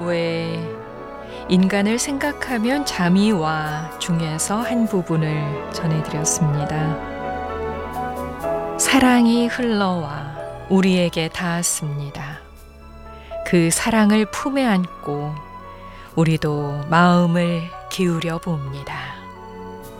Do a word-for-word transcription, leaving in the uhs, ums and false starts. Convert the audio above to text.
구의 인간을 생각하면 잠이 와 중에서 한 부분을 전해드렸습니다. 사랑이 흘러와 우리에게 닿았습니다. 그 사랑을 품에 안고 우리도 마음을 기울여 봅니다.